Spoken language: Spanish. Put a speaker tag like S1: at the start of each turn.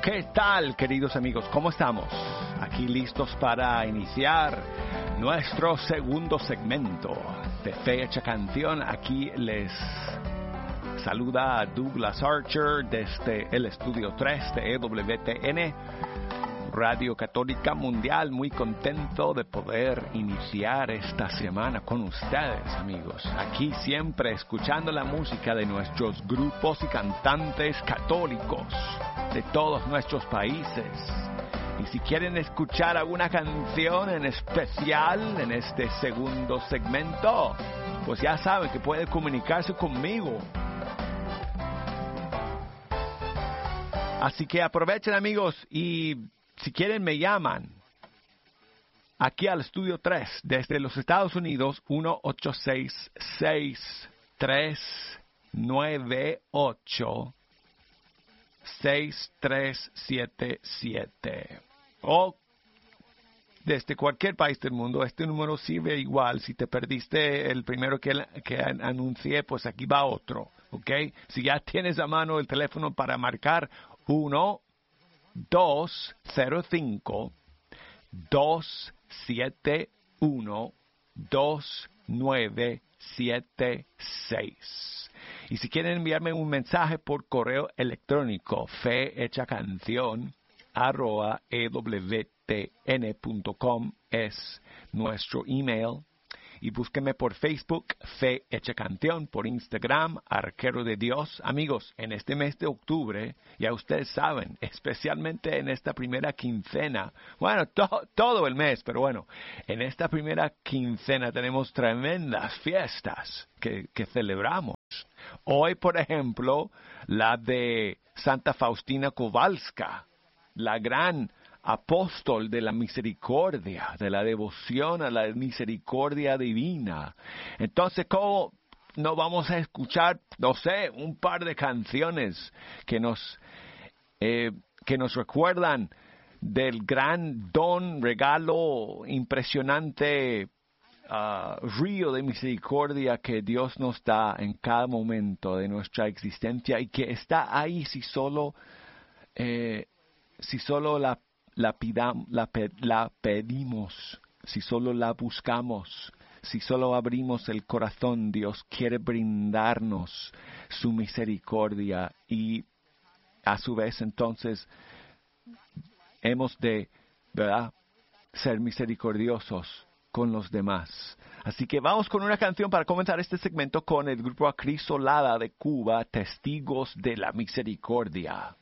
S1: ¿Qué tal, queridos amigos? ¿Cómo estamos? Aquí listos para iniciar nuestro segundo segmento de Fecha Canción. Aquí les saluda Douglas Archer desde el Estudio 3 de EWTN, Radio Católica Mundial. Muy contento de poder iniciar esta semana con ustedes, amigos. Aquí siempre escuchando la música de nuestros grupos y cantantes católicos de todos nuestros países. Y si quieren escuchar alguna canción en especial en este segundo segmento, pues ya saben que pueden comunicarse conmigo. Así que aprovechen, amigos, y si quieren me llaman aquí al Estudio 3 desde los Estados Unidos, 1-866-398-6377. O desde cualquier país del mundo. Este número sirve igual. Si te perdiste el primero que anuncié, pues aquí va otro. ¿Ok? Si ya tienes a mano el teléfono para marcar 1-205-271-2976. Y si quieren enviarme un mensaje por correo electrónico, fehechacanción@ewtn.com es nuestro email. Y búsquenme por Facebook, Fe Hecha Canción, por Instagram, Arquero de Dios. Amigos, en este mes de octubre, ya ustedes saben, especialmente en esta primera quincena, bueno, todo el mes, pero bueno, en esta primera quincena tenemos tremendas fiestas que celebramos. Hoy, por ejemplo, la de Santa Faustina Kowalska, la gran apóstol de la misericordia, de la devoción a la misericordia divina. Entonces, ¿cómo no vamos a escuchar, no sé, un par de canciones que nos recuerdan del gran don, regalo impresionante, río de misericordia que Dios nos da en cada momento de nuestra existencia y que está ahí si solo la pedimos, si solo la buscamos, si solo abrimos el corazón. Dios quiere brindarnos su misericordia y a su vez entonces hemos de, ¿verdad?, ser misericordiosos con los demás. Así que vamos con una canción para comenzar este segmento con el grupo Acrisolada de Cuba, Testigos de la Misericordia.